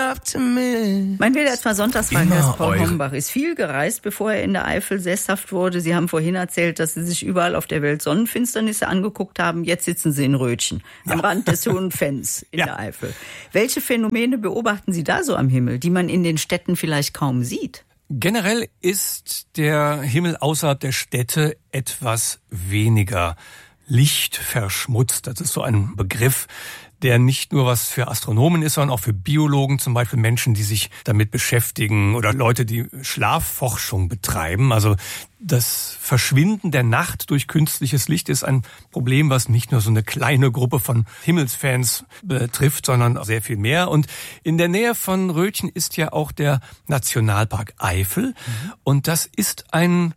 Mein WDR 2 Sonntagsfreund Paul Hombach ist viel gereist, bevor er in der Eifel sesshaft wurde. Sie haben vorhin erzählt, dass Sie sich überall auf der Welt Sonnenfinsternisse angeguckt haben. Jetzt sitzen Sie in Rötchen, am Rand des Hohen Fenns in der Eifel. Welche Phänomene beobachten Sie da so am Himmel, die man in den Städten vielleicht kaum sieht? Generell ist der Himmel außerhalb der Städte etwas weniger lichtverschmutzt. Das ist so ein Begriff, der nicht nur was für Astronomen ist, sondern auch für Biologen, zum Beispiel Menschen, die sich damit beschäftigen oder Leute, die Schlafforschung betreiben. Also das Verschwinden der Nacht durch künstliches Licht ist ein Problem, was nicht nur so eine kleine Gruppe von Himmelsfans betrifft, sondern sehr viel mehr. Und in der Nähe von Rötchen ist ja auch der Nationalpark Eifel. Und das ist ein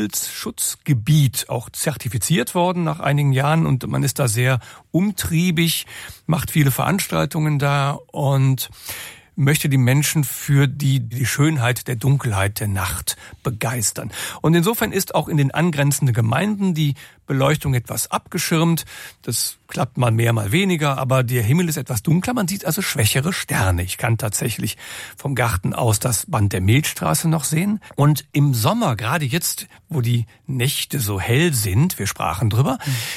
Himmelsschutzgebiet, auch zertifiziert worden nach einigen Jahren. Und man ist da sehr umtriebig, macht viele Veranstaltungen da und möchte die Menschen für die Schönheit der Dunkelheit der Nacht begeistern. Und insofern ist auch in den angrenzenden Gemeinden die Beleuchtung etwas abgeschirmt. Das klappt mal mehr, mal weniger, aber der Himmel ist etwas dunkler. Man sieht also schwächere Sterne. Ich kann tatsächlich vom Garten aus das Band der Milchstraße noch sehen. Und im Sommer, gerade jetzt, wo die Nächte so hell sind, wir sprachen drüber,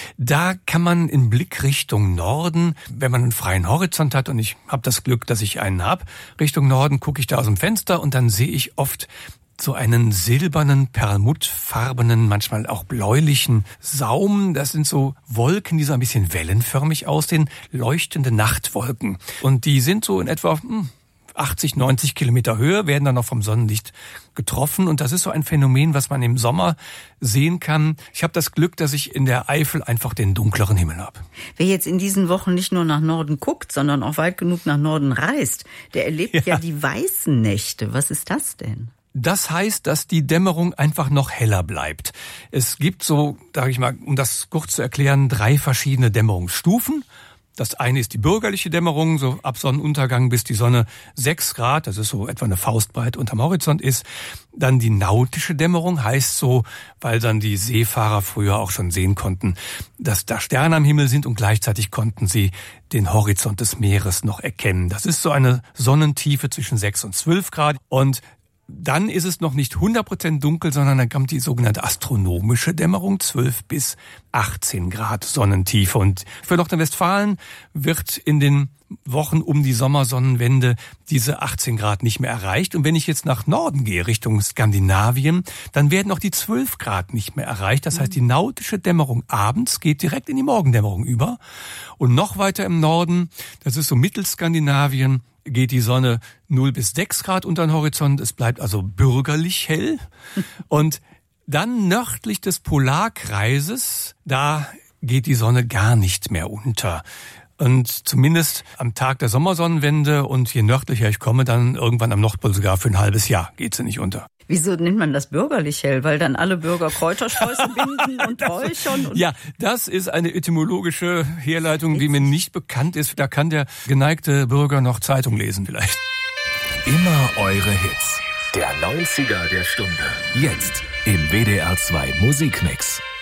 da kann man in Blick Richtung Norden, wenn man einen freien Horizont hat, und ich habe das Glück, dass ich einen habe, Richtung Norden gucke ich da aus dem Fenster und dann sehe ich oft so einen silbernen, perlmuttfarbenen, manchmal auch bläulichen Saum. Das sind so Wolken, die so ein bisschen wellenförmig aussehen, leuchtende Nachtwolken. Und die sind so in etwa 80, 90 Kilometer Höhe, werden dann noch vom Sonnenlicht getroffen. Und das ist so ein Phänomen, was man im Sommer sehen kann. Ich habe das Glück, dass ich in der Eifel einfach den dunkleren Himmel habe. Wer jetzt in diesen Wochen nicht nur nach Norden guckt, sondern auch weit genug nach Norden reist, der erlebt ja die weißen Nächte. Was ist das denn? Das heißt, dass die Dämmerung einfach noch heller bleibt. Es gibt so, sage ich mal, um das kurz zu erklären, 3 verschiedene Dämmerungsstufen. Das eine ist die bürgerliche Dämmerung, so ab Sonnenuntergang bis die Sonne 6 Grad, das ist so etwa eine Faustbreit unterm Horizont ist. Dann die nautische Dämmerung heißt so, weil dann die Seefahrer früher auch schon sehen konnten, dass da Sterne am Himmel sind und gleichzeitig konnten sie den Horizont des Meeres noch erkennen. Das ist so eine Sonnentiefe zwischen 6 und 12 Grad und dann ist es noch nicht 100% dunkel, sondern dann kommt die sogenannte astronomische Dämmerung, 12 bis 18 Grad Sonnentiefe. Und für Nordrhein-Westfalen wird in den Wochen um die Sommersonnenwende diese 18 Grad nicht mehr erreicht. Und wenn ich jetzt nach Norden gehe, Richtung Skandinavien, dann werden auch die 12 Grad nicht mehr erreicht. Das heißt, die nautische Dämmerung abends geht direkt in die Morgendämmerung über. Und noch weiter im Norden, das ist so Mittelskandinavien, geht die Sonne 0 bis 6 Grad unter den Horizont. Es bleibt also bürgerlich hell. Und dann nördlich des Polarkreises, da geht die Sonne gar nicht mehr unter. Und zumindest am Tag der Sommersonnenwende und je nördlicher ich komme, dann irgendwann am Nordpol sogar für ein halbes Jahr geht sie nicht unter. Wieso nennt man das bürgerlich hell? Weil dann alle Bürger Kräutersträuße binden und räuchern? Und ja, das ist eine etymologische Herleitung, die mir nicht bekannt ist. Da kann der geneigte Bürger noch Zeitung lesen vielleicht. Immer eure Hits. Der 90er der Stunde. Jetzt im WDR 2 Musikmix.